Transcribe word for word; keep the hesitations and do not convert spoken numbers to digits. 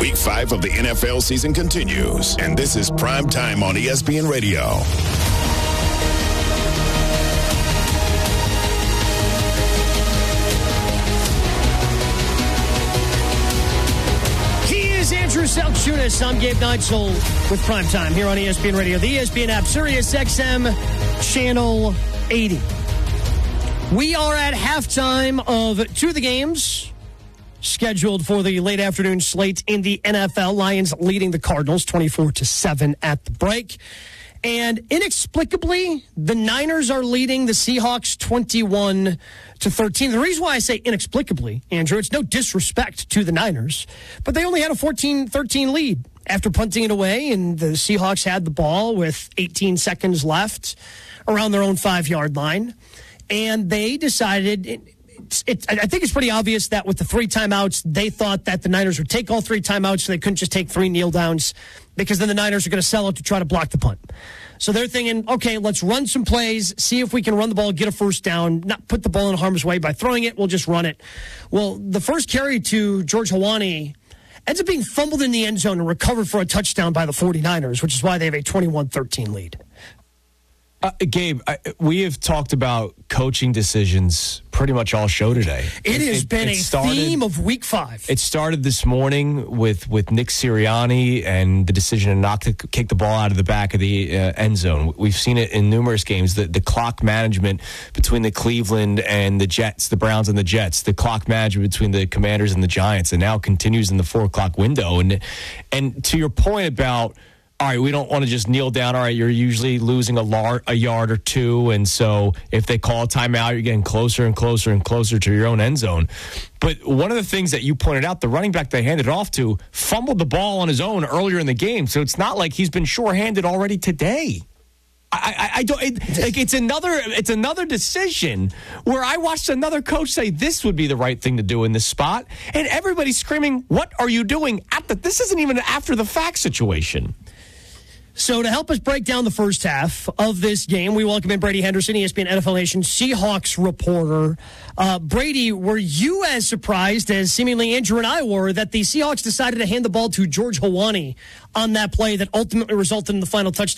Week five of the N F L season continues, and this is Prime Time on E S P N Radio. He is Andrew Salchunas. I'm Gabe Neitzel with Prime Time here on E S P N Radio, the E S P N app, Sirius X M, Channel eighty. We are at halftime of two of the games scheduled for the late afternoon slate in the N F L. Lions leading the Cardinals twenty-four to seven at the break. And inexplicably, the Niners are leading the Seahawks twenty-one to thirteen. The reason why I say inexplicably, Andrew, it's no disrespect to the Niners, but they only had a fourteen thirteen lead after punting it away, and the Seahawks had the ball with eighteen seconds left around their own five-yard line. And they decided, it, it, I think it's pretty obvious that with the three timeouts, they thought that the Niners would take all three timeouts, so they couldn't just take three kneel downs, because then the Niners are going to sell out to try to block the punt. So they're thinking, okay, let's run some plays, see if we can run the ball, get a first down, not put the ball in harm's way by throwing it, we'll just run it. Well, the first carry to George Hawani ends up being fumbled in the end zone and recovered for a touchdown by the 49ers, which is why they have a twenty-one thirteen lead. Uh, Gabe, I, we have talked about coaching decisions pretty much all show today. It, it has it, been it a started, theme of week five. It started this morning with, with Nick Sirianni and the decision to not to kick the ball out of the back of the uh, end zone. We've seen it in numerous games. The, the clock management between the Cleveland and the Jets, the Browns and the Jets, the clock management between the Commanders and the Giants, and now continues in the four o'clock window. And and to your point about, all right, we don't want to just kneel down. All right, you're usually losing a, lar- a yard or two, and so if they call a timeout, you're getting closer and closer and closer to your own end zone. But one of the things that you pointed out, the running back they handed off to fumbled the ball on his own earlier in the game, so it's not like he's been sure-handed already today. I, I, I don't. It, like it's another. It's another decision where I watched another coach say this would be the right thing to do in this spot, and everybody's screaming, "What are you doing?" At the, this isn't even an after the fact situation. So to help us break down the first half of this game, we welcome in Brady Henderson, E S P N N F L Nation Seahawks reporter. Uh, Brady, were you as surprised as seemingly Andrew and I were that the Seahawks decided to hand the ball to George Hawani on that play that ultimately resulted in the final touchdown